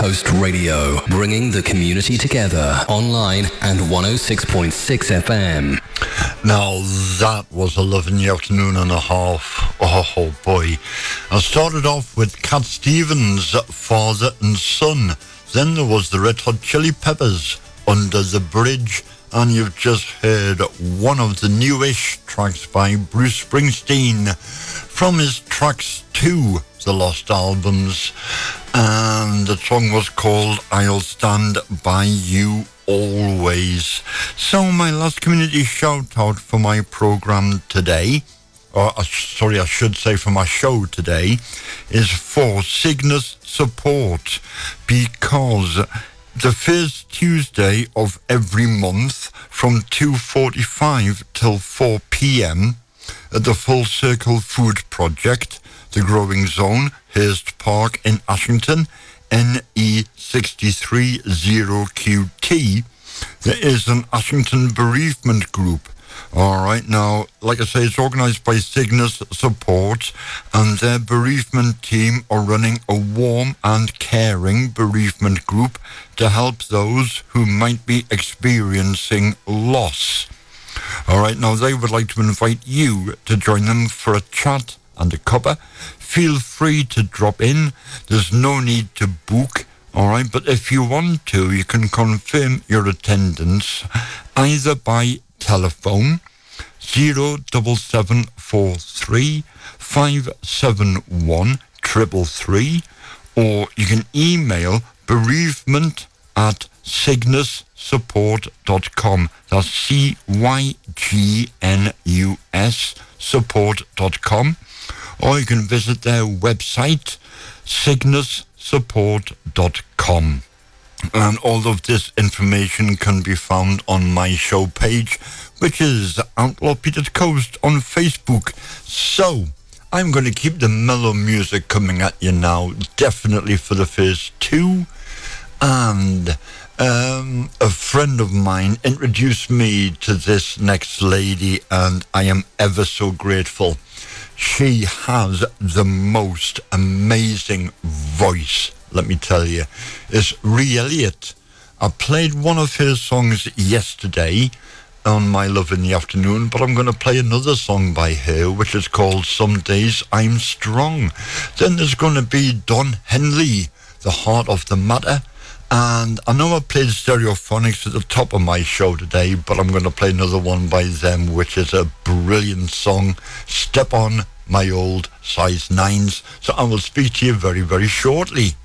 Coast Radio, bringing the community together, online and 106.6 FM. Now that was a lovely afternoon and a half. Oh boy. I started off with Cat Stevens, Father and Son. Then there was the Red Hot Chili Peppers, Under the Bridge. And you've just heard one of the newish tracks by Bruce Springsteen from his Tracks 2, the Lost Albums. And the song was called I'll Stand By You Always. So my last community shout out for my program today, I should say for my show today, is for Cygnus Support, because the first Tuesday of every month from 2:45 till 4 p.m. at the Full Circle Food Project, the Growing Zone, Hurst Park in Ashington, NE630QT, there is an Ashington bereavement group. All right, now, like I say, it's organised by Cygnus Support, and their bereavement team are running a warm and caring bereavement group to help those who might be experiencing loss. All right, now, they would like to invite you to join them for a chat and a cuppa. Feel free to drop in. There's no need to book. All right, but if you want to, you can confirm your attendance either by telephone 07743 571 333, or you can email bereavement@cygnussupport.com. That's CYGNUS support.com, or you can visit their website cygnussupport.com. And all of this information can be found on my show page, which is Outlaw Peter Coast on Facebook. So, I'm going to keep the mellow music coming at you now, definitely for the first two. And a friend of mine introduced me to this next lady, and I am ever so grateful. She has the most amazing voice, let me tell you. It's Rhea Elliott. I played one of her songs yesterday on My Love in the Afternoon, but I'm going to play another song by her, which is called Some Days I'm Strong. Then there's going to be Don Henley, The Heart of the Matter. And I know I played Stereophonics at the top of my show today, but I'm going to play another one by them, which is a brilliant song, Step On My Old Size 9s. So I will speak to you very, very shortly.